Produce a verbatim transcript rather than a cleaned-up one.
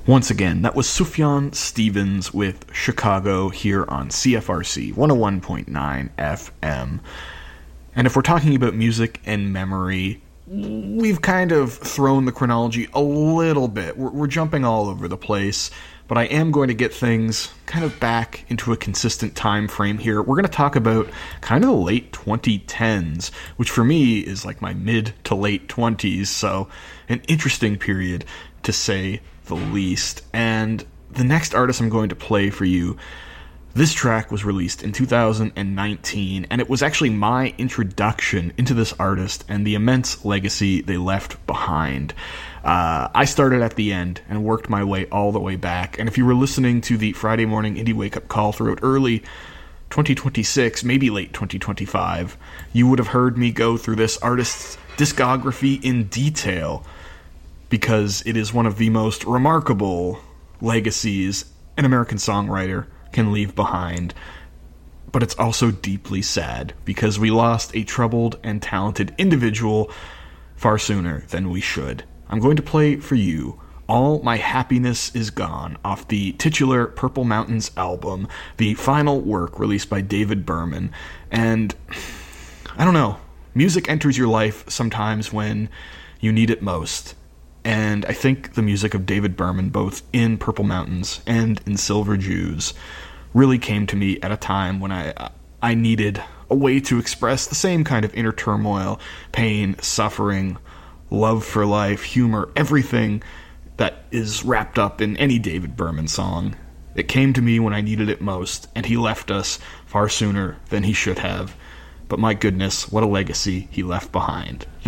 Once again, that was Sufjan Stevens with Chicago here on C F R C one oh one point nine F M. And if we're talking about music and memory, we've kind of thrown the chronology a little bit. We're, we're jumping all over the place, but I am going to get things kind of back into a consistent time frame here. We're going to talk about kind of the late twenty tens, which for me is like my mid to late twenties, so an interesting period to say the least. And the next artist I'm going to play for you, this track was released in two thousand nineteen, and it was actually my introduction into this artist and the immense legacy they left behind. Uh, I started at the end and worked my way all the way back, and if you were listening to the Friday Morning Indie Wake Up Call throughout early twenty twenty-six, maybe late twenty twenty-five, you would have heard me go through this artist's discography in detail, because it is one of the most remarkable legacies an American songwriter can leave behind. But it's also deeply sad, because we lost a troubled and talented individual far sooner than we should. I'm going to play for you All My Happiness Is Gone off the titular Purple Mountains album, the final work released by David Berman. And I don't know, music enters your life sometimes when you need it most. And I think the music of David Berman, both in Purple Mountains and in Silver Jews, really came to me at a time when I I needed a way to express the same kind of inner turmoil, pain, suffering, love for life, humor, everything that is wrapped up in any David Berman song. It came to me when I needed it most, and he left us far sooner than he should have. But my goodness, what a legacy he left behind.